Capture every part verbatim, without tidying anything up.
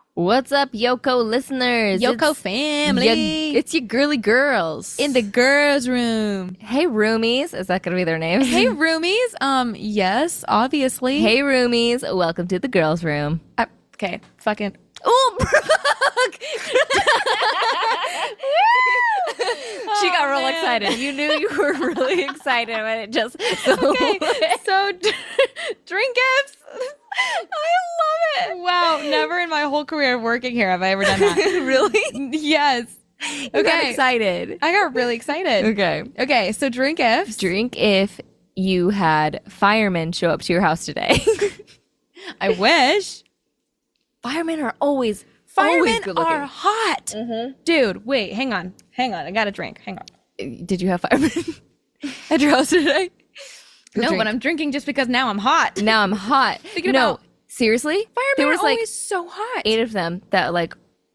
What's up, Yoko listeners? Yoko It's family. ya- it's your girly girls. In the girls' room. Hey, roomies. Is that going to be their names? Hey, roomies. Um, yes, obviously. Hey, roomies. Welcome to the girls' room. Uh, okay, fucking. Oh, Brooke! She got Oh, real man. excited. You knew you were really excited when it just. So Okay, so d- drink gifts. I love it. Wow, never in my whole career of working here have I ever done that. Really? Yes. You got Okay. excited. I got really excited. Okay. Okay, so drink gifts. Drink if you had firemen show up to your house today. I wish. Firemen are always Firemen always good looking. are hot. Dude, wait, hang on. Hang on. I got a drink. Hang on. Did you have firemen at your house today? Go No, drink. but I'm drinking just because now I'm hot. Now I'm hot. Thinking no, about- seriously, Firemen there are was like always so hot. eight of them that like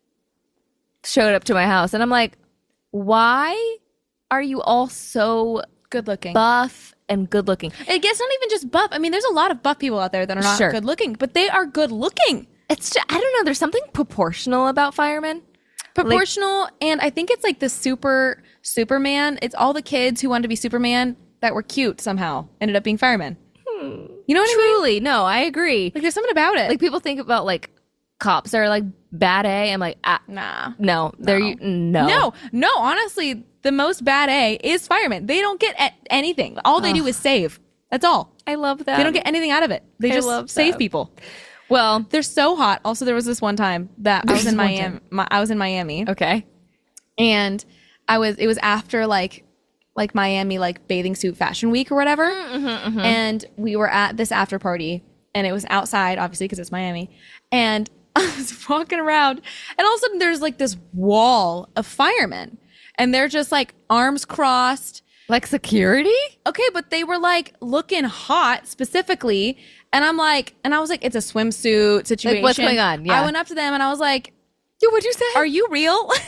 showed up to my house, and I'm like, why are you all so Good looking. buff and good looking? I guess not even just buff. I mean, there's a lot of buff people out there that are not Sure. good looking, but they are good looking. It's just, I don't know. There's something proportional about firemen. Proportional, and I think it's like the super Superman. It's all the kids who wanted to be Superman that were cute somehow ended up being firemen. You know what I mean? Truly, no, I agree. Like there's something about it. Like people think about like cops are like bad A. I'm like, ah, nah. no, they're No. no, No, no, honestly, the most bad A is firemen. They don't get a- anything. All they do is save. That's all. I love that. They don't get anything out of it. They I just love save that. people. Well, They're so hot. Also, there was this one time that I was There's in one Miami. time. My, I was in Miami, okay. and I was. It was after like, like Miami like bathing suit fashion week or whatever, and we were at this after party, and it was outside, obviously because it's Miami, and I was walking around, and all of a sudden there's like this wall of firemen, and they're just like arms crossed. Like security? Okay, but they were like looking hot specifically. And I'm like, and I was like, it's a swimsuit situation. what's going on? Yeah. I went up to them and I was like, Yo, what'd you say? are you real? And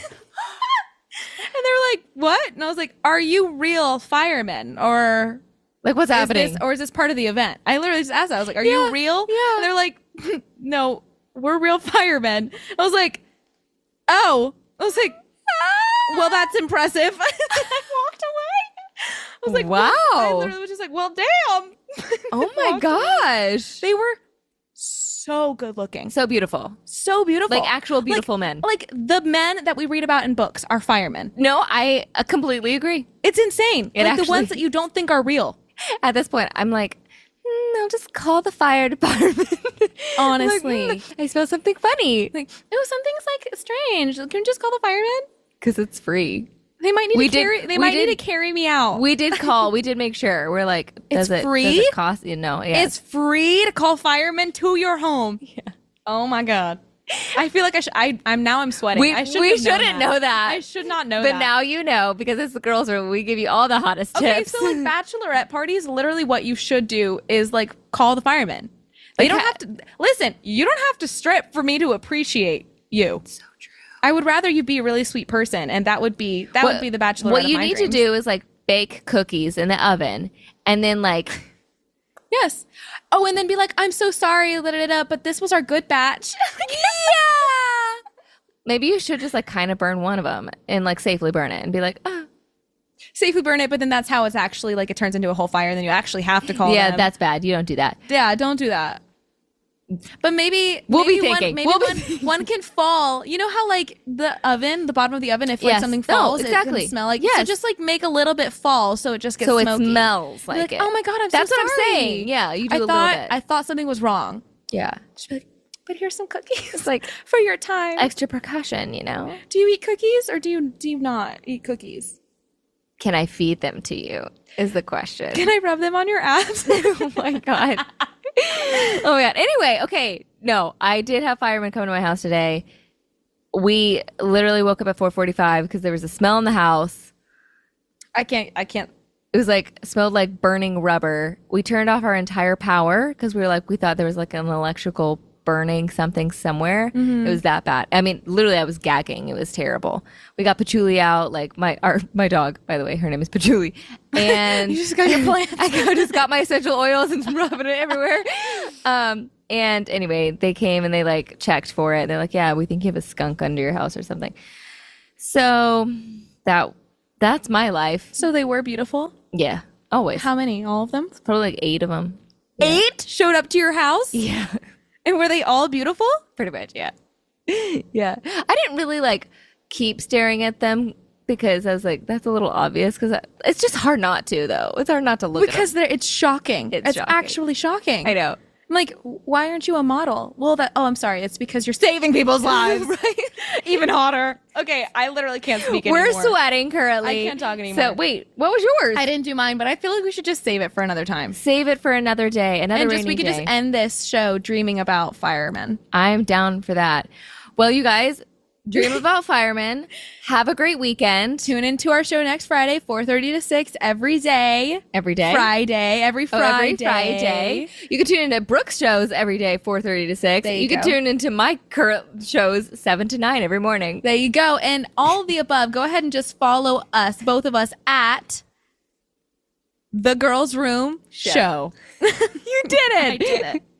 they were like, what? And I was like, are you real firemen? Or like what's is happening? this, or is this part of the event? I literally just asked that. I was like, are Yeah, you real? yeah. And they're like, no, we're real firemen. I was like, oh. I was like, well, that's impressive. I walked away. I was like, Wow. I literally was just like, well, damn. Oh my Walked away. gosh. They were so good looking. So beautiful. So beautiful. Like actual beautiful Like- men. Like the men that we read about in books are firemen. No, I uh, completely agree. It's insane. It like actually- the ones that you don't think are real. At this point, I'm like, mm, I'll just call the fire department. I'm like, Honestly. "Mm, I smell something funny. Like, oh, something's like strange. Can we just call the firemen? Because it's free. They might need We to did- carry. They we might did- need to carry me out. We did call. We did make sure. We're like, does It's it, free? Does it cost you? No, yeah. It's free to call firemen to your home. Yeah. Oh my god. I feel like I should. I. I'm now. I'm sweating. we I shouldn't we have known shouldn't know that. I should not know but that. now you know because it's the girls' room. We give you all the hottest Okay, tips. so like bachelorette parties, literally what you should do is like call the firemen. They Like, don't ha- have to listen. You don't have to strip for me to appreciate you. so true. I would rather you be a really sweet person, and that would be that would be the bachelorette. What of you my need dreams. to do is like bake cookies in the oven, and then like yes. Oh, and then be like, I'm so sorry, da, da, da, but this was our good batch. yeah. Maybe you should just like kind of burn one of them and like safely burn it and be like, oh. Safely burn it, but then that's how it's actually like it turns into a whole fire, and then you actually have to call yeah, them. that's bad. You don't do that. Yeah, don't do that. But maybe We'll be maybe thinking. One, maybe We'll be one, thinking. one can fall. You know how like the oven, the bottom of the oven, if like Yes. something No, falls, it exactly. can smell like. So Yes. just like make a little bit fall, so it just gets So smoky. it smells Be like, like, it. oh my god, I'm That's so what sorry. I'm saying. Yeah, you do I a thought little bit. I thought something was wrong. yeah, Just be like, but here's some cookies. it's like for your time. extra percussion. You know, Do you eat cookies or do you do you not eat cookies? can I feed them to you? Is the question. Can I rub them on your abs? oh my god. oh my god. Anyway, okay. No, I did have firemen come to my house today. We literally woke up at four forty-five because there was a smell in the house. I can't. I can't. It was like smelled like burning rubber. We turned off our entire power because we were like we thought there was like an electrical burning something somewhere. Mm-hmm. It was that bad. I mean, literally, I was gagging. It was terrible. We got Patchouli out, like my our my dog, by the way, her name is Patchouli, and You just got your plants. I go- just got my essential oils and rubbing it everywhere. Um, and anyway, they came and they like checked for it. They're like, yeah, we think you have a skunk under your house or something. So that that's my life. So they were beautiful. Yeah, always. How many? All of them? Probably like eight of them. Eight showed up to your house? Yeah, And were they all beautiful? pretty much. Yeah, yeah. I didn't really like keep staring at them because I was like, that's a little obvious. Because it's just hard not to, though. It's hard not to look Because at they're, it's shocking. It's It's, shocking. actually shocking. them. I know. I'm like, why aren't you a model? Well, that. Oh, I'm sorry. It's because you're saving people's lives. Right? Even hotter. Okay, I literally can't speak We're anymore. sweating currently. I can't talk anymore. So wait, what was yours? I didn't do mine, but I feel like we should just save it for another time. Save it for another day. Another And rainy just we could day. just end this show dreaming about firemen. I'm down for that. Well, you guys, dream about firemen. Have a great weekend. Tune into our show next Friday, four thirty to six every day. Every day. Friday, every Oh, Friday. every Friday. You can tune into Brooke's shows every day, four thirty to six. There you You can go. tune into my current shows, seven to nine every morning. There you go. And all of the above, go ahead and just follow us, both of us, at The Girls Room Show. You did it. I did it.